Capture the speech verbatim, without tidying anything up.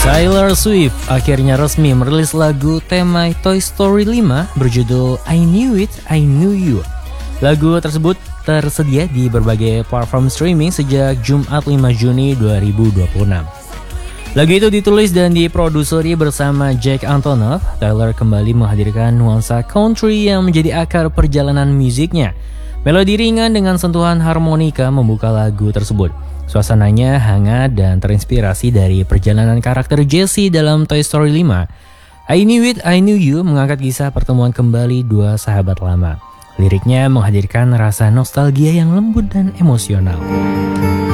Taylor Swift akhirnya resmi merilis lagu tema Toy Story lima berjudul I Knew It, I Knew You. Lagu tersebut tersedia di berbagai platform streaming sejak Jumat lima Juni dua ribu dua puluh enam. Lagu itu ditulis dan diproduseri bersama Jack Antonoff. Taylor kembali menghadirkan nuansa country yang menjadi akar perjalanan musiknya. Melodi ringan dengan sentuhan harmonika membuka lagu tersebut. Suasananya hangat dan terinspirasi dari perjalanan karakter Jessie dalam Toy Story lima. I Knew It, I Knew You mengangkat kisah pertemuan kembali dua sahabat lama. Liriknya menghadirkan rasa nostalgia yang lembut dan emosional.